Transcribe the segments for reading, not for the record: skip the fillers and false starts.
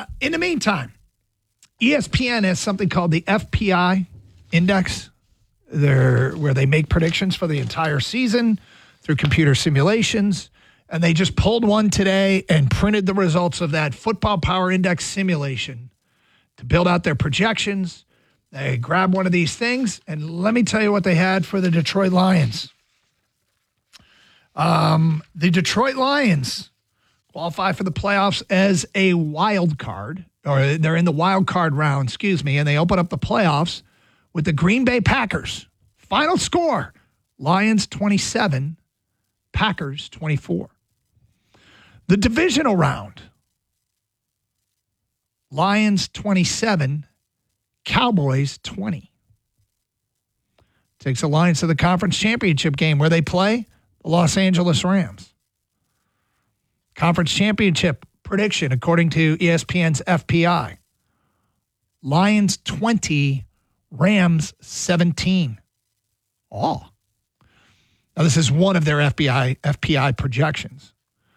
In the meantime, ESPN has something called the FPI Index, where they make predictions for the entire season through computer simulations. And they just pulled one today and printed the results of that Football Power Index simulation to build out their projections. They grabbed one of these things, and let me tell you what they had for the Detroit Lions. The Detroit Lions qualify for the playoffs as a wild card, or they're in the wild card round, and they open up the playoffs with the Green Bay Packers. Final score, Lions 27, Packers 24. The divisional round, Lions 27, Cowboys 20. Takes the Lions to the conference championship game where they play the Los Angeles Rams. Conference championship prediction according to ESPN's FPI. Lions 20, Rams 17. Oh. Now this is one of their FPI projections.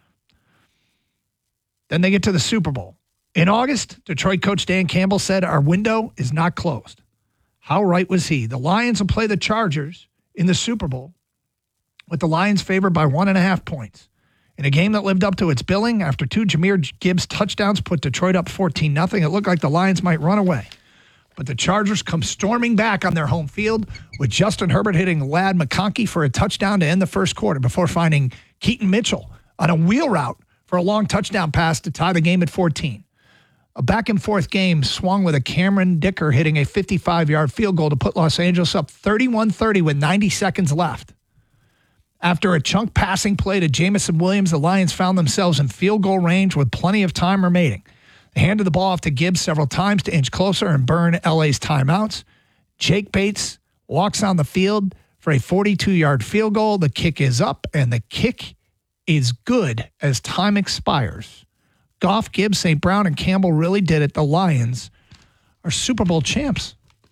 Then they get to the Super Bowl. In August, Detroit coach Dan Campbell said, our window is not closed. How right was he? The Lions will play the Chargers in the Super Bowl with the Lions favored by 1.5 points. In a game that lived up to its billing, after 2 Jahmyr Gibbs touchdowns put Detroit up 14-0, it looked like the Lions might run away. But the Chargers come storming back on their home field with Justin Herbert hitting Ladd McConkey for a touchdown to end the first quarter before finding Keaton Mitchell on a wheel route for a long touchdown pass to tie the game at 14. A back-and-forth game swung with a Cameron Dicker hitting a 55-yard field goal to put Los Angeles up 31-30 with 90 seconds left. After a chunk passing play to Jamison Williams, the Lions found themselves in field goal range with plenty of time remaining. They handed the ball off to Gibbs several times to inch closer and burn LA's timeouts. Jake Bates walks on the field for a 42-yard field goal. The kick is up, and the kick is good as time expires. Goff, Gibbs, St. Brown, and Campbell really did it. The Lions are Super Bowl champs.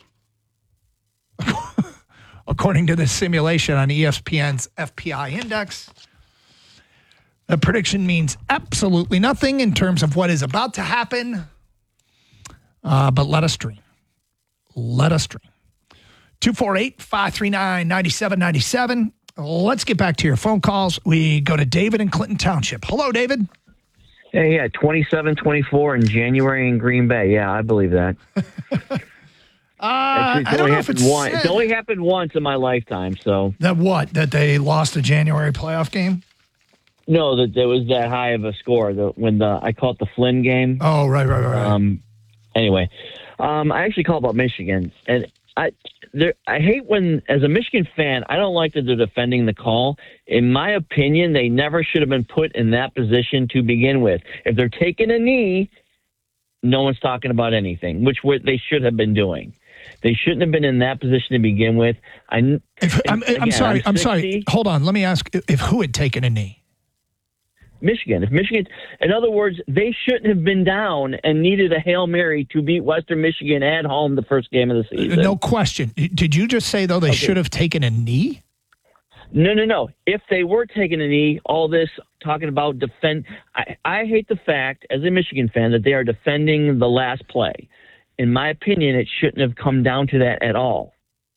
According to this simulation on ESPN's FPI Index, the prediction means absolutely nothing in terms of what is about to happen. But let us dream. Let us dream. 248-539-9797. Let's get back to your phone calls. We go to David in Clinton Township. Hello, David. Hey, yeah, 27-24 in January in Green Bay. Yeah, I believe that. I don't know if it's It's only happened once in my lifetime, so. That what? That they lost a January playoff game? No, that there was that high of a score. I call it the Flynn game. Oh, right. Anyway, I actually call about Michigan, and I hate when, as a Michigan fan, I don't like that they're defending the call. In my opinion, they never should have been put in that position to begin with. If they're taking a knee, no one's talking about anything, which they should have been doing. They shouldn't have been in that position to begin with. I'm sorry. Hold on. Let me ask if who had taken a knee? Michigan. In other words, they shouldn't have been down and needed a Hail Mary to beat Western Michigan at home the first game of the season. No question. Did you just say, though, they should have taken a knee? No. If they were taking a knee, all this talking about defend, I hate the fact, as a Michigan fan, that they are defending the last play. In my opinion, it shouldn't have come down to that at all.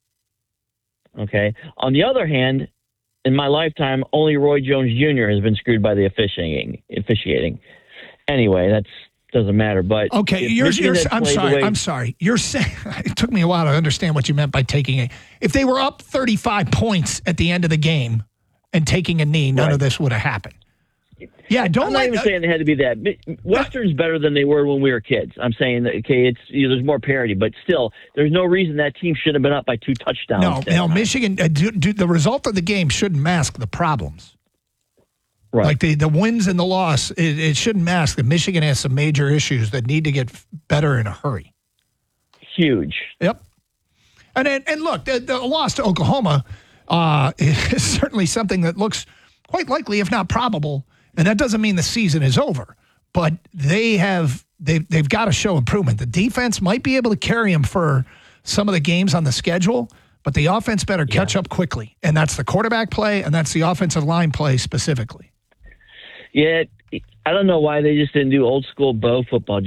Okay? On the other hand, in my lifetime, only Roy Jones Jr. has been screwed by the officiating. Anyway, that doesn't matter. But okay, I'm sorry. You're saying it took me a while to understand what you meant by taking a. If they were up 35 points at the end of the game and taking a knee, none of this would have happened. Yeah, I'm not even saying they had to be that. Western's better than they were when we were kids. I'm saying that, okay, it's there's more parity, but still, there's no reason that team should have been up by 2 touchdowns. No, Michigan. The result of the game shouldn't mask the problems. Right. Like the wins and the loss, it shouldn't mask that Michigan has some major issues that need to get better in a hurry. Huge. Yep. And look, the loss to Oklahoma is certainly something that looks quite likely, if not probable. And that doesn't mean the season is over, but they've got to show improvement. The defense might be able to carry them for some of the games on the schedule, but the offense better catch up quickly. And that's the quarterback play, and that's the offensive line play specifically. Yeah, I don't know why they just didn't do old school Bo football.